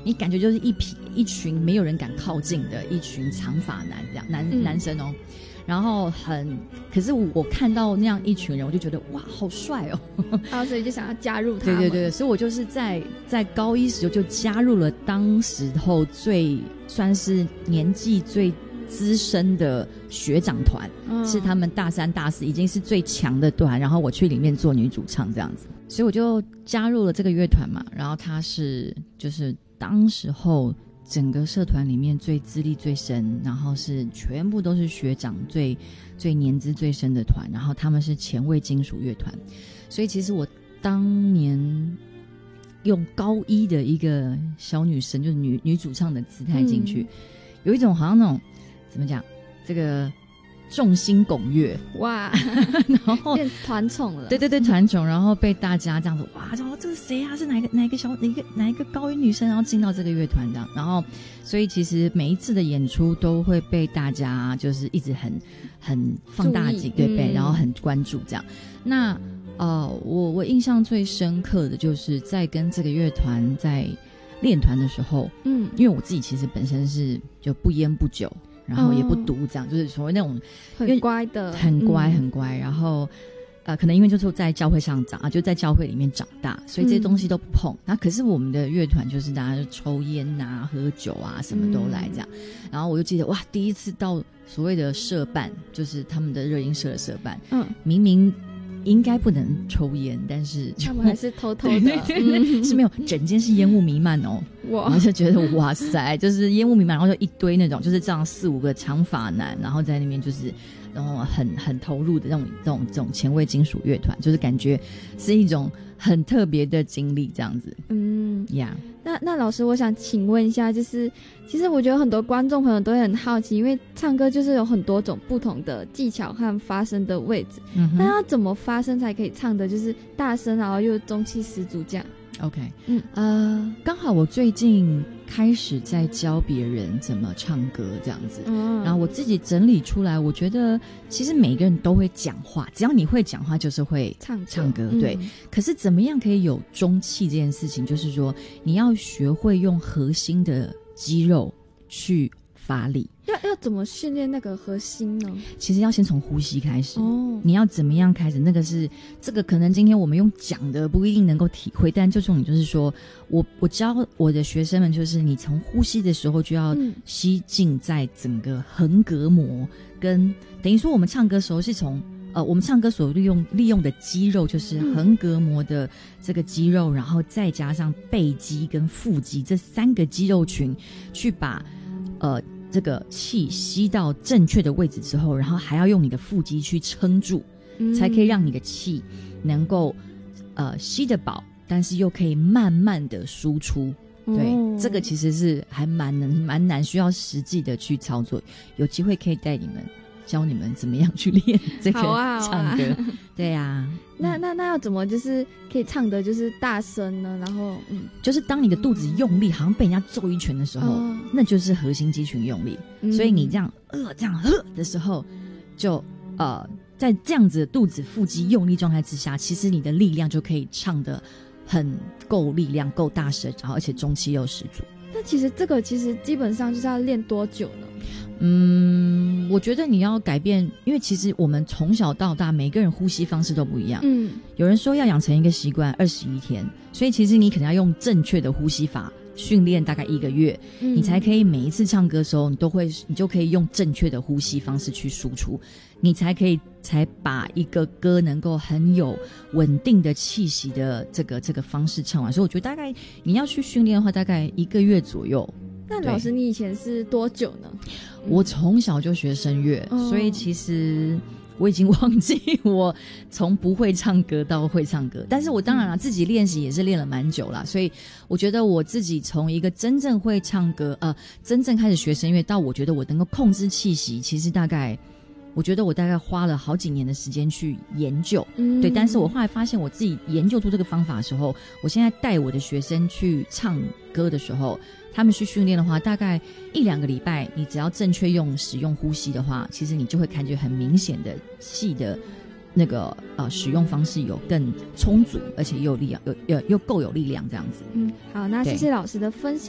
你感觉就是一群没有人敢靠近的一群长发男这样男生哦。然后可是我看到那样一群人，我就觉得哇，好帅哦！ 所以就想要加入他们。 对对对，所以我就是在高一时就加入了当时候算是年纪最资深的学长团，是他们大3大4已经是最强的团，然后我去里面做女主唱这样子，所以我就加入了这个乐团嘛。然后他是就是当时候整个社团里面最资历最深，然后是全部都是学长最年资最深的团，然后他们是前卫金属乐团。所以其实我当年用高一的一个小女生，就是女主唱的姿态进去，有一种好像那种怎么讲，这个众星拱月哇， 然后变团宠了。 对对对，团宠，然后被大家这样子哇，然后这是谁啊？是哪一个高音女生，然后进到这个乐团这样，然后所以其实每一次的演出都会被大家就是一直很放大镜，对不对？然后很关注这样。那我印象最深刻的就是在跟这个乐团在练团的时候，因为我自己其实本身是就不烟不酒。然后也不读，这样就是所谓那种很乖的， 很乖很乖。然后可能因为就是在教会上长啊，就在教会里面长大，所以这些东西都不碰。那可是我们的乐团就是大家就抽烟啊、喝酒啊，什么都来这样。然后我就记得哇，第一次到所谓的社办，就是他们的热音社的社办，明明应该不能抽烟，但是他们还是偷偷的， 是没有，整间是烟雾弥漫哦。然后就觉得哇塞，就是烟雾弥漫，然后就一堆那种就是这样4-5个长发男，然后在那边就是然后很投入的这种前卫金属乐团，就是感觉是一种很特别的经历这样子。 那老师，我想请问一下，就是其实我觉得很多观众朋友都会很好奇，因为唱歌就是有很多种不同的技巧和发声的位置，那要怎么发声才可以唱的就是大声，然后又中气十足这样 ？OK， 刚好我最近开始在教别人怎么唱歌这样子，然后我自己整理出来，我觉得其实每个人都会讲话，只要你会讲话就是会唱歌，对。可是怎么样可以有中气这件事情，就是说你要学会用核心的肌肉去发力。 要怎么训练那个核心呢？ 其实要先从呼吸开始。你要怎么样开始？这个可能今天我们用讲的不一定能够体会，但就重点就是说，我教我的学生们，就是你从呼吸的时候就要吸进在整个横膈膜，跟等于说我们唱歌的时候是从我们唱歌所利用的肌肉就是横膈膜的这个肌肉，然后再加上背肌跟腹肌这3个肌肉群去把这个气吸到正确的位置之后，然后还要用你的腹肌去撑住，才可以让你的气能够吸得饱，但是又可以慢慢的输出。对，这个其实是还蛮难，需要实际的去操作。有机会可以带你们教你们怎么样去练这个唱歌。对啊， 那要怎么就是可以唱的就是大声呢？然后就是当你的肚子用力，好像被人家揍一拳的时候，那就是核心肌群用力。所以你这样这样的时候，就在这样子的肚子腹肌用力状态之下，其实你的力量就可以唱得很够力量，够大声，然后而且中气又十足。 那其实这个基本上就是要练多久呢？ 我觉得你要改变，因为其实我们从小到大每个人呼吸方式都不一样。有人说要养成一个习惯21天，所以其实你可能要用正确的呼吸法训练大概1个月，你才可以每一次唱歌的时候，你就可以用正确的呼吸方式去输出，你才把一个歌能够很有稳定的气息的这个方式唱完。所以我觉得大概你要去训练的话，大概1个月左右。 那老师，你以前是多久呢？ 我从小就学声乐，所以其实我已经忘记我从不会唱歌到会唱歌，但是我当然了，自己练习也是练了蛮久啦，所以我觉得我自己从一个真正会唱歌真正开始学声乐到我觉得我能够控制气息，其实我觉得我大概花了好几年的时间去研究，对。但是我后来发现我自己研究出这个方法的时候，我现在带我的学生去唱歌的时候，他们去训练的话，大概1-2个礼拜，你只要正确使用呼吸的话，其实你就会感觉很明显的气的那个使用方式有更充足，而且又有力量，又够有力量这样子。 好，那谢谢老师的分享。